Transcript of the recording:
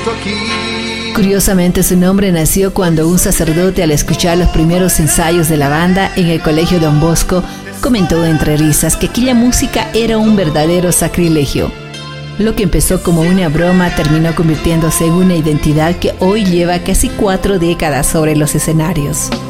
puesto aquí. Curiosamente, su nombre nació cuando un sacerdote, al escuchar los primeros ensayos de la banda en el colegio Don Bosco, comentó entre risas que aquella música era un verdadero sacrilegio. Lo que empezó como una broma terminó convirtiéndose en una identidad que hoy lleva casi 4 décadas sobre los escenarios.